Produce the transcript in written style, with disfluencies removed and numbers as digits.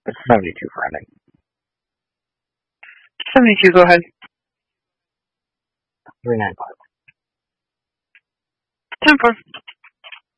It's 72 Friday. 72, go ahead. 395. 10-4.